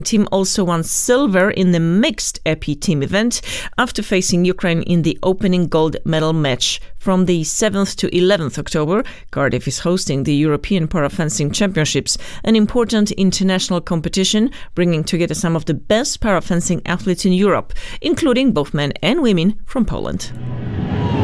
Team also won silver in the mixed épée team event after facing Ukraine in the opening gold medal match. From the 7th to 11th October, Cardiff is hosting the European Parafencing Championships, an important international competition bringing together some of the best parafencing athletes in Europe, including both men and women from Poland.